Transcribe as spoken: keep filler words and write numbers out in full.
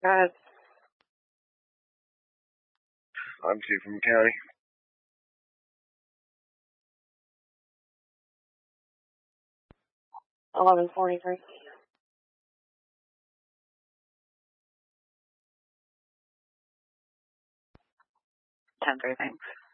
ahead. I'm Chief from the county. eleven forty-three. ten three, thanks.